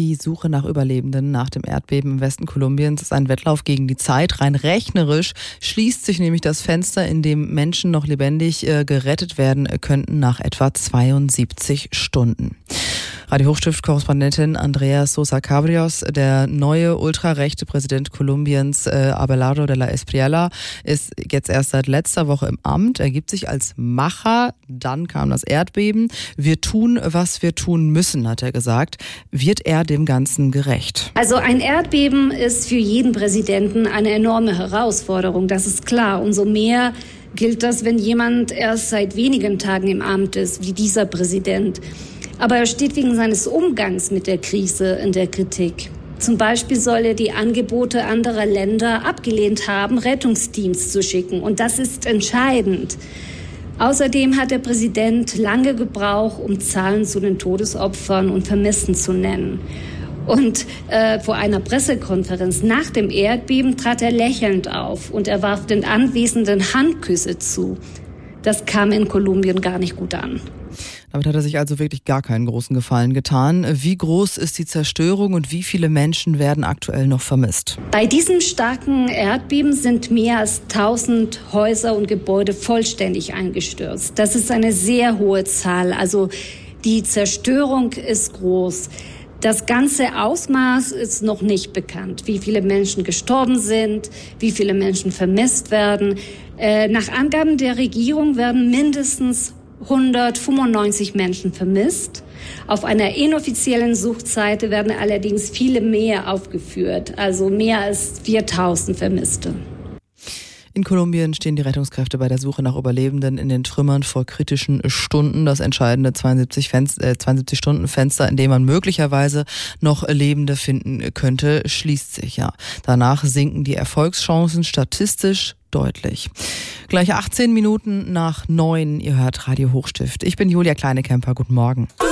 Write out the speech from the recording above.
Die Suche nach Überlebenden nach dem Erdbeben im Westen Kolumbiens ist ein Wettlauf gegen die Zeit. Rein rechnerisch schließt sich nämlich das Fenster, in dem Menschen noch lebendig gerettet werden könnten, nach etwa 72 Stunden. Radio Hochstift-Korrespondentin Andrea Sosa Cabrios, der neue ultrarechte Präsident Kolumbiens, Abelardo de la Espriella, ist jetzt erst seit letzter Woche im Amt. Er gibt sich als Macher. Dann kam das Erdbeben. Wir tun, was wir tun müssen, hat er gesagt. Wird er dem Ganzen gerecht? Also ein Erdbeben ist für jeden Präsidenten eine enorme Herausforderung, das ist klar. Umso mehr gilt das, wenn jemand erst seit wenigen Tagen im Amt ist, wie dieser Präsident. Aber er steht wegen seines Umgangs mit der Krise in der Kritik. Zum Beispiel soll er die Angebote anderer Länder abgelehnt haben, Rettungsteams zu schicken. Und das ist entscheidend. Außerdem hat der Präsident lange gebraucht, um Zahlen zu den Todesopfern und Vermissten zu nennen. Und vor einer Pressekonferenz nach dem Erdbeben trat er lächelnd auf und er warf den Anwesenden Handküsse zu. Das kam in Kolumbien gar nicht gut an. Damit hat er sich also wirklich gar keinen großen Gefallen getan. Wie groß ist die Zerstörung und wie viele Menschen werden aktuell noch vermisst? Bei diesem starken Erdbeben sind mehr als 1000 Häuser und Gebäude vollständig eingestürzt. Das ist eine sehr hohe Zahl. Also die Zerstörung ist groß. Das ganze Ausmaß ist noch nicht bekannt, wie viele Menschen gestorben sind, wie viele Menschen vermisst werden. Nach Angaben der Regierung werden mindestens 195 Menschen vermisst. Auf einer inoffiziellen Suchseite werden allerdings viele mehr aufgeführt, also mehr als 4000 Vermisste. In Kolumbien stehen die Rettungskräfte bei der Suche nach Überlebenden in den Trümmern vor kritischen Stunden. Das entscheidende 72-Stunden-Fenster, in dem man möglicherweise noch Lebende finden könnte, schließt sich. Ja. Danach sinken die Erfolgschancen statistisch deutlich. Gleich 18 Minuten nach 9. Ihr hört Radio Hochstift. Ich bin Julia Kleinekemper. Guten Morgen.